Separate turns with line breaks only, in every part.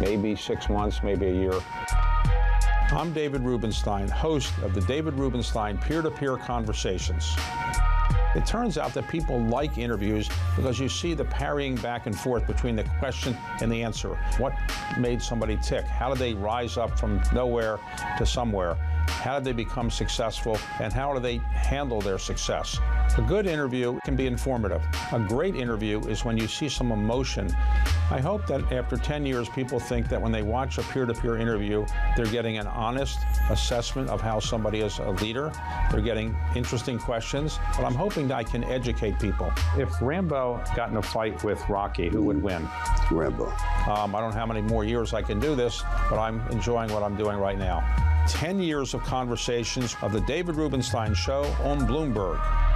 maybe 6 months, maybe a year. I'm David Rubenstein, host of the David Rubenstein Peer-to-Peer Conversations. It turns out that people like interviews because you see the parrying back and forth between the question and the answer. What made somebody tick? How did they rise up from nowhere to somewhere? How did they become successful? And how do they handle their success? A good interview can be informative. A great interview is when you see some emotion. I hope that after 10 years, people think that when they watch a peer-to-peer interview, they're getting an honest assessment of how somebody is a leader. They're getting interesting questions, but I'm hoping that I can educate people. If Rambo got in a fight with Rocky, who would win?
Rambo.
I don't know how many more years I can do this, but I'm enjoying what I'm doing right now. 10 years of conversations of the David Rubenstein Show on Bloomberg.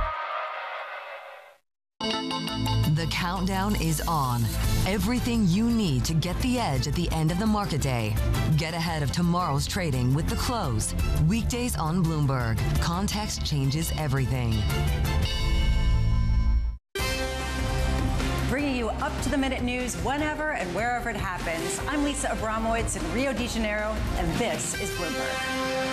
The countdown is on. Everything you need to get the edge at the end of the market day. Get ahead of tomorrow's trading with The Close. Weekdays on Bloomberg. Context changes everything.
Bringing you up-to-the-minute news whenever and wherever it happens. I'm Lisa Abramowitz in Rio de Janeiro, and this is Bloomberg.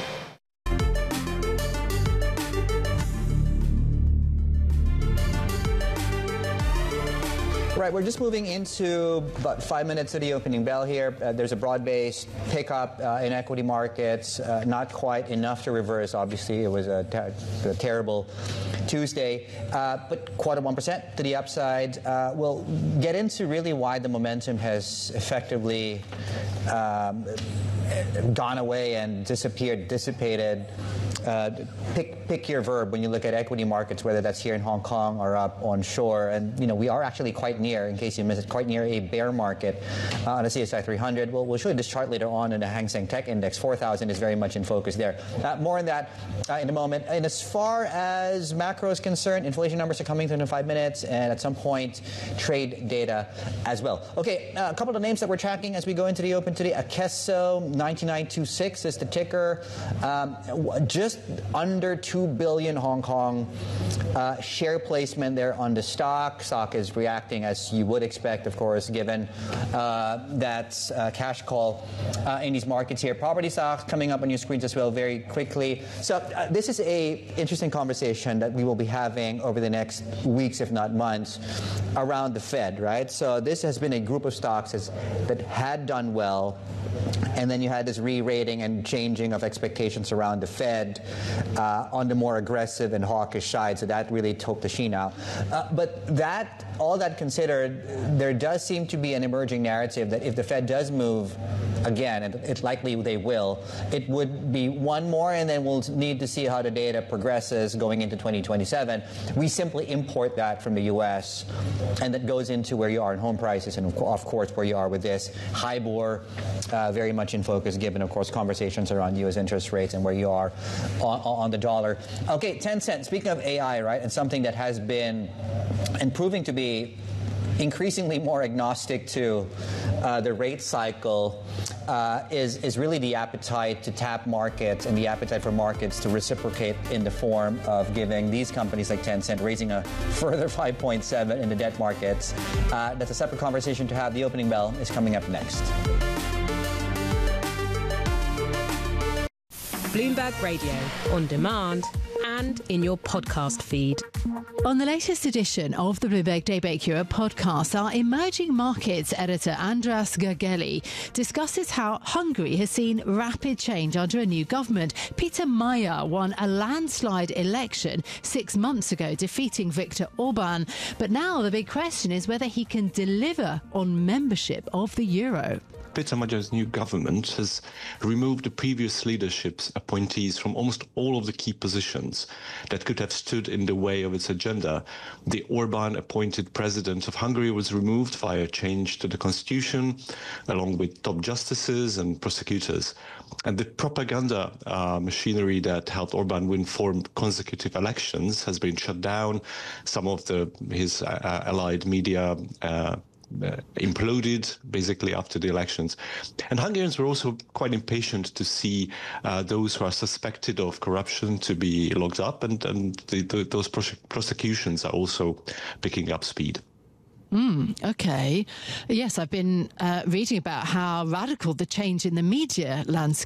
Right, we're just moving into about 5 minutes of the opening bell here. There's a broad-based pickup in equity markets, not quite enough to reverse. Obviously, it was a terrible Tuesday, but 0.25% to the upside. We'll get into really why the momentum has effectively gone away and dissipated. Pick your verb when you look at equity markets, whether that's here in Hong Kong or up onshore. And, we are actually quite near, in case you missed it, quite near a bear market on the CSI 300. We'll show you this chart later on in the Hang Seng Tech Index. 4,000 is very much in focus there. More on that in a moment. And as far as macro is concerned, inflation numbers are coming through in 5 minutes, and at some point, trade data as well. Okay, a couple of names that we're tracking as we go into the open today. Akeso 9926 is the ticker. Just under 2 billion Hong Kong share placement there on the stock. Stock is reacting as you would expect, of course, given that cash call in these markets here. Property stocks coming up on your screens as well very quickly. So this is a interesting conversation that we will be having over the next weeks, if not months, around the Fed, right? So this has been a group of stocks that had done well, and then you had this re-rating and changing of expectations around the Fed on the more aggressive and hawkish side, so that really took the sheen out. But all that considered, there does seem to be an emerging narrative that if the Fed does move again, and it's likely they will, it would be one more, and then we'll need to see how the data progresses going into 2027. We simply import that from the U.S., and that goes into where you are in home prices and, of course, where you are with this. HIBOR, very much in focus, given, of course, conversations around U.S. interest rates and where you are on the dollar. Okay, Tencent, speaking of AI, right, and something that has been and proving to be increasingly more agnostic to the rate cycle is really the appetite to tap markets and the appetite for markets to reciprocate in the form of giving these companies like Tencent raising a further 5.7 in the debt markets. That's a separate conversation to have. The opening bell is coming up next.
Bloomberg Radio, on demand and in your podcast feed.
On the latest edition of the Bloomberg Daybreak Europe podcast, our emerging markets editor Andras Gergely discusses how Hungary has seen rapid change under a new government. Peter Mayer won a landslide election 6 months ago, defeating Viktor Orban. But now the big question is whether he can deliver on membership of the euro.
Peter Magyar's new government has removed the previous leadership's appointees from almost all of the key positions that could have stood in the way of its agenda. The Orban-appointed president of Hungary was removed via change to the constitution, along with top justices and prosecutors. And the propaganda machinery that helped Orban win 4 consecutive elections has been shut down. Some of his allied media imploded basically after the elections. And Hungarians were also quite impatient to see those who are suspected of corruption to be locked up, and those prosecutions are also picking up speed.
Okay. Yes, I've been reading about how radical the change in the media landscape